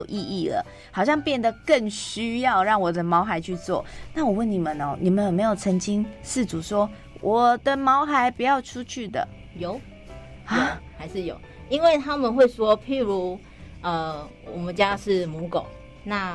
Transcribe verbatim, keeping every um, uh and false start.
意义了，好像变得更需要让我的毛孩去做。那我问你们哦，你们有没有曾经饲主说我的毛孩不要出去的？ 有，有还是有，因为他们会说，譬如呃，我们家是母狗，那